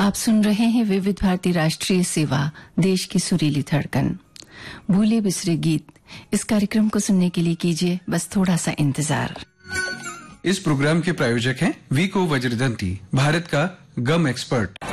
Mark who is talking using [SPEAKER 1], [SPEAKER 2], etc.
[SPEAKER 1] आप सुन रहे हैं विविध भारती राष्ट्रीय सेवा, देश की सुरीली धड़कन। भूले बिसरे गीत, इस कार्यक्रम को सुनने के लिए कीजिए बस थोड़ा सा इंतजार।
[SPEAKER 2] इस प्रोग्राम के प्रायोजक हैं वीको वज्रदंती, भारत का गम एक्सपर्ट।